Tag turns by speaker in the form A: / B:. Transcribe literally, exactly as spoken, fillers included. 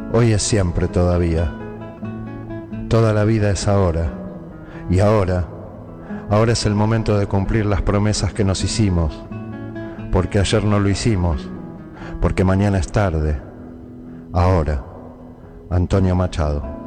A: Hoy es siempre todavía. Toda la vida es ahora. Y ahora, ahora es el momento de cumplir las promesas que nos hicimos. Porque ayer no lo hicimos. Porque mañana es tarde. Ahora, Antonio Machado.